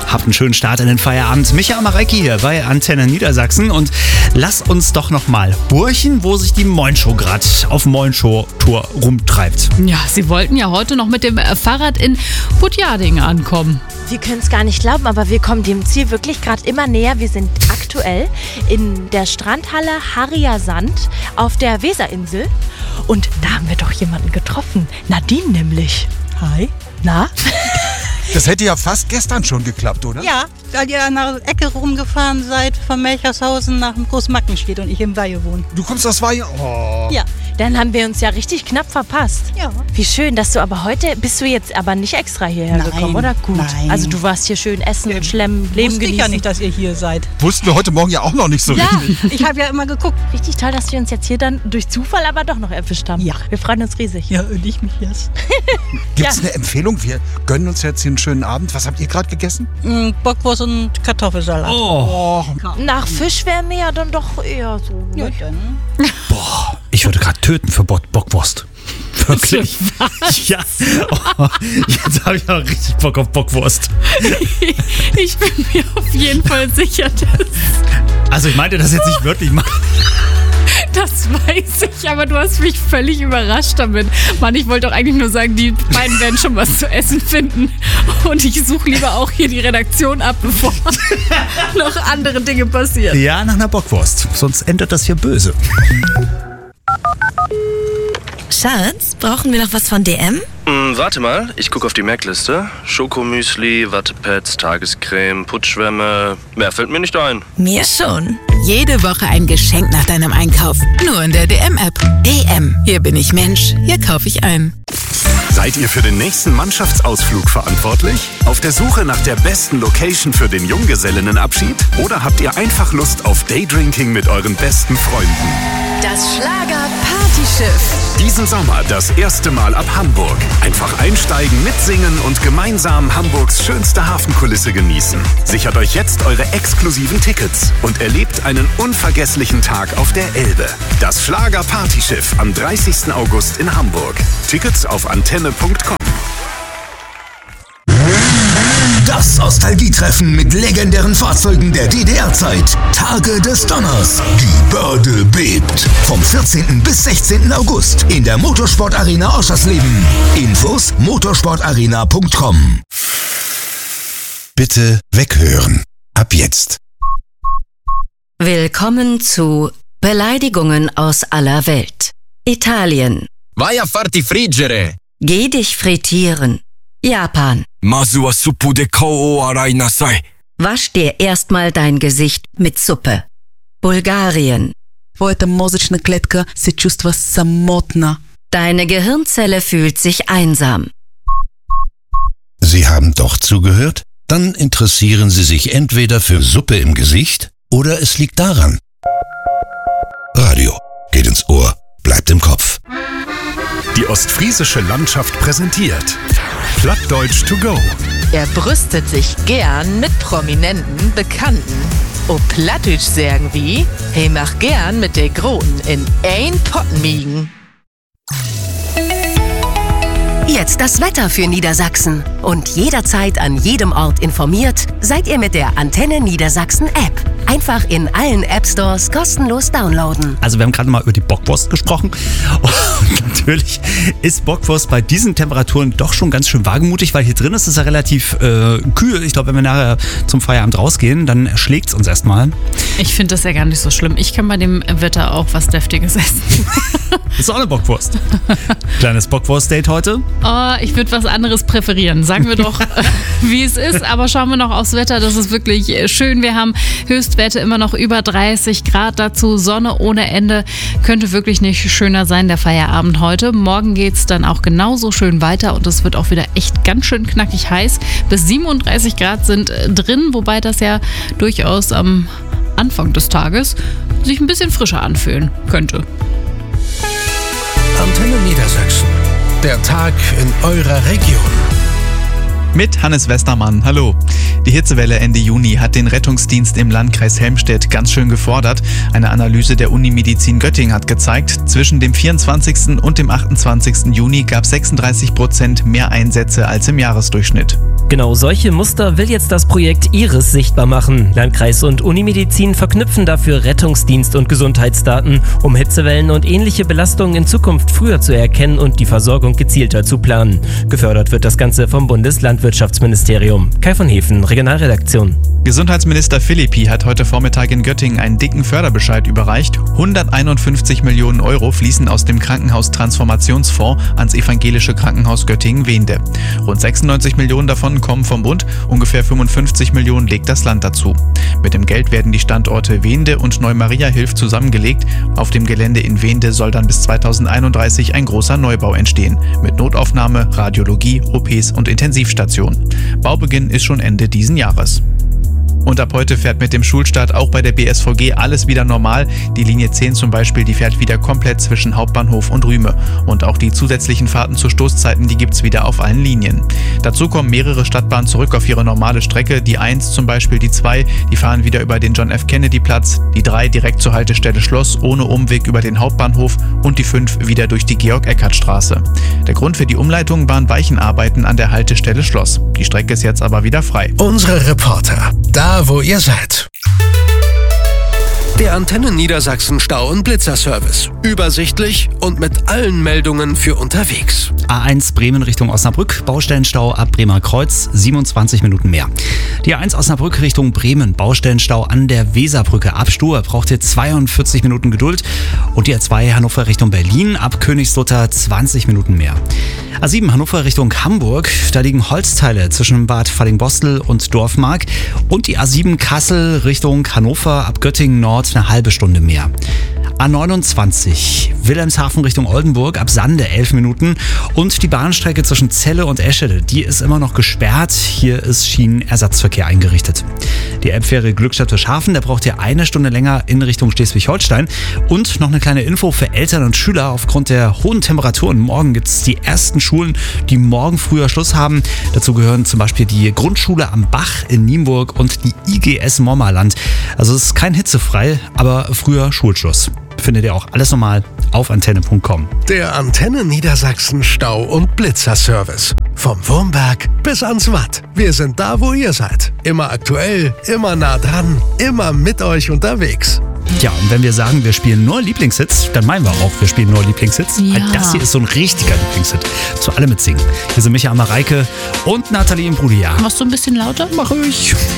Habt einen schönen Start in den Feierabend. Micha Marecki hier bei Antenne Niedersachsen und lass uns doch nochmal horchen, wo sich die Moin-Show gerade auf Moin-Show-Tour rumtreibt. Ja, sie wollten ja heute noch mit dem Fahrrad in Puttjading ankommen. Wir können es gar nicht glauben, aber wir kommen dem Ziel wirklich gerade immer näher. Wir sind aktuell in der Strandhalle Harrier Sand auf der Weserinsel. Und da haben wir doch jemanden getroffen. Nadine nämlich. Hi. Na? Das hätte ja fast gestern schon geklappt, oder? Ja, weil ihr an der Ecke rumgefahren seid von Melchershausen nach dem Großmackenstedt und ich im Weihe wohne. Du kommst aus Weihe? Oh. Ja. Dann haben wir uns ja richtig knapp verpasst. Ja. Wie schön, dass du aber heute, bist du jetzt aber nicht extra hierher Nein, gekommen, oder? Gut. nein. Also du warst hier schön essen und schlemmen, Leben Wusste ich genießen. ja nicht, dass ihr hier seid. Wussten wir heute Morgen ja auch noch nicht so Ja, richtig. ich habe ja immer geguckt. Richtig toll, dass wir uns jetzt hier dann durch Zufall aber doch noch erwischt haben. Ja. Wir freuen uns riesig. Ja, und ich mich jetzt. Gibt es Ja. eine Empfehlung? Wir gönnen uns jetzt hier einen schönen Abend. Was habt ihr gerade gegessen? Bockwurst und Kartoffelsalat. Oh, Nach Fisch wäre mir ja dann doch eher so. Ja, Ne? dann. Boah, ich würde gerade töten für Bockwurst. Wirklich? Ja. Oh, jetzt habe ich auch richtig Bock auf Bockwurst. Ich bin mir auf jeden Fall sicher, Also ich meinte das jetzt nicht wörtlich mal. das weiß ich, aber du hast mich völlig überrascht damit. Mann, ich wollte doch eigentlich nur sagen, die beiden werden schon was zu essen finden. Und ich suche lieber auch hier die Redaktion ab, bevor noch andere Dinge passieren. Ja, nach einer Bockwurst. Sonst endet das hier böse. Schatz, brauchen wir noch was von DM? Warte mal, ich gucke auf die Merkliste. Schokomüsli, Wattepads, Tagescreme, Putzschwämme. Mehr fällt mir nicht ein. Mir schon. Jede Woche ein Geschenk nach deinem Einkauf. Nur in der DM-App. DM. Hier bin ich Mensch. Hier kaufe ich ein. Seid ihr für den nächsten Mannschaftsausflug verantwortlich? Auf der Suche nach der besten Location für den Junggesellinnenabschied? Oder habt ihr einfach Lust auf Daydrinking mit euren besten Freunden? Das Schlager-Partyschiff. Diesen Sommer das erste Mal ab Hamburg. Einfach einsteigen, mitsingen und gemeinsam Hamburgs schönste Hafenkulisse genießen. Sichert euch jetzt eure exklusiven Tickets und erlebt einen unvergesslichen Tag auf der Elbe. Das Schlager-Partyschiff am 30. August in Hamburg. Tickets auf antenne.com. Das Nostalgietreffen mit legendären Fahrzeugen der DDR-Zeit. Tage des Donners. Die Börde bebt. Vom 14. bis 16. August in der Motorsportarena Oschersleben. Infos motorsportarena.com. Bitte weghören. Ab jetzt. Willkommen zu Beleidigungen aus aller Welt. Italien. Vai a farti friggere. Geh dich frittieren. Japan. Masu wa suppu de kou o arai nasai. Wasch dir erstmal dein Gesicht mit Suppe. Bulgarien. Твоята мозъчна клетка се чувства самотна. Deine Gehirnzelle fühlt sich einsam. Sie haben doch zugehört? Dann interessieren Sie sich entweder für Suppe im Gesicht oder es liegt daran. Radio geht ins Ohr, bleibt im Kopf. Die ostfriesische Landschaft präsentiert Plattdeutsch to go. Er brüstet sich gern mit prominenten Bekannten. O Plattdeutsch sagen wie, hey mach gern mit der Groten in ein Pott miegen. Jetzt das Wetter für Niedersachsen. Und jederzeit an jedem Ort informiert, seid ihr mit der Antenne Niedersachsen App. Einfach in allen App-Stores kostenlos downloaden. Also wir haben gerade mal über die Bockwurst gesprochen. Und natürlich ist Bockwurst bei diesen Temperaturen doch schon ganz schön wagemutig, weil hier drin ist es ja relativ kühl. Ich glaube, wenn wir nachher zum Feierabend rausgehen, dann schlägt es uns erstmal. Ich finde das ja gar nicht so schlimm. Ich kann bei dem Wetter auch was Deftiges essen. Ist auch eine Bockwurst. Kleines Bockwurst-Date heute. Oh, ich würde was anderes präferieren. Sagen wir doch, wie es ist. Aber schauen wir noch aufs Wetter. Das ist wirklich schön. Wir haben Höchstwerte immer noch über 30 Grad. Dazu Sonne ohne Ende. Könnte wirklich nicht schöner sein, der Feierabend heute. Morgen geht es dann auch genauso schön weiter. Und es wird auch wieder echt ganz schön knackig heiß. Bis 37 Grad sind drin. Wobei das ja durchaus am Anfang des Tages sich ein bisschen frischer anfühlen könnte. Antenne Niedersachsen. Der Tag in eurer Region. Mit Hannes Westermann, hallo. Die Hitzewelle Ende Juni hat den Rettungsdienst im Landkreis Helmstedt ganz schön gefordert. Eine Analyse der Unimedizin Göttingen hat gezeigt, zwischen dem 24. und dem 28. Juni gab es 36% mehr Einsätze als im Jahresdurchschnitt. Genau solche Muster will jetzt das Projekt IRIS sichtbar machen. Landkreis und Unimedizin verknüpfen dafür Rettungsdienst und Gesundheitsdaten, um Hitzewellen und ähnliche Belastungen in Zukunft früher zu erkennen und die Versorgung gezielter zu planen. Gefördert wird das Ganze vom Bundeslandwirtschaftsministerium. Kai von Hefen, Regionalredaktion. Gesundheitsminister Philippi hat heute Vormittag in Göttingen einen dicken Förderbescheid überreicht. 151 Millionen Euro fließen aus dem Krankenhaustransformationsfonds ans Evangelische Krankenhaus Göttingen-Wehnde. Rund 96 Millionen davon kommen vom Bund, ungefähr 55 Millionen legt das Land dazu. Mit dem Geld werden die Standorte Wehnde und Neu-Maria-Hilf zusammengelegt. Auf dem Gelände in Wehnde soll dann bis 2031 ein großer Neubau entstehen, mit Notaufnahme, Radiologie, OPs und Intensivstation. Baubeginn ist schon Ende diesen Jahres. Und ab heute fährt mit dem Schulstart auch bei der BSVG alles wieder normal. Die Linie 10 zum Beispiel, die fährt wieder komplett zwischen Hauptbahnhof und Rüme. Und auch die zusätzlichen Fahrten zu Stoßzeiten, die gibt's wieder auf allen Linien. Dazu kommen mehrere Stadtbahnen zurück auf ihre normale Strecke. Die 1 zum Beispiel, die 2, die fahren wieder über den John F. Kennedy Platz. Die 3 direkt zur Haltestelle Schloss, ohne Umweg über den Hauptbahnhof. Und die 5 wieder durch die Georg-Eckhardt-Straße. Der Grund für die Umleitung waren Weichenarbeiten an der Haltestelle Schloss. Die Strecke ist jetzt aber wieder frei. Unsere Reporter, da wo ihr seid. Der Antenne Niedersachsen Stau- und Blitzerservice. Übersichtlich und mit allen Meldungen für unterwegs. A1 Bremen Richtung Osnabrück, Baustellenstau ab Bremer Kreuz, 27 Minuten mehr. Die A1 Osnabrück Richtung Bremen, Baustellenstau an der Weserbrücke ab Stur, braucht ihr 42 Minuten Geduld. Und die A2 Hannover Richtung Berlin, ab Königslutter 20 Minuten mehr. A7 Hannover Richtung Hamburg, da liegen Holzteile zwischen Bad Fallingbostel und Dorfmark. Und die A7 Kassel Richtung Hannover, ab Göttingen Nord eine halbe Stunde mehr. A29 Wilhelmshaven Richtung Oldenburg, ab Sande 11 Minuten. Und die Bahnstrecke zwischen Celle und Eschede, die ist immer noch gesperrt. Hier ist Schienenersatzverkehr eingerichtet. Die Elbfähre Glückstadt-Fischhafen, da braucht ihr eine Stunde länger in Richtung Schleswig-Holstein. Und noch eine kleine Info für Eltern und Schüler. Aufgrund der hohen Temperaturen morgen gibt es die ersten Schulen, die morgen früher Schluss haben. Dazu gehören zum Beispiel die Grundschule am Bach in Nienburg und die IGS Mommerland. Also es ist kein hitzefrei, aber früher Schulschluss. Findet ihr auch alles nochmal auf antenne.com. Der Antenne Niedersachsen Stau- und Blitzerservice. Vom Wurmberg bis ans Watt. Wir sind da, wo ihr seid. Immer aktuell, immer nah dran, immer mit euch unterwegs. Ja, und wenn wir sagen, wir spielen nur Lieblingshits, dann meinen wir auch, wir spielen nur Lieblingshits. Ja. Das hier ist so ein richtiger Lieblingshit. Zu alle mitsingen. Hier sind Micha Mareike und Nathalie im Brudia. Machst du ein bisschen lauter? Mach ich.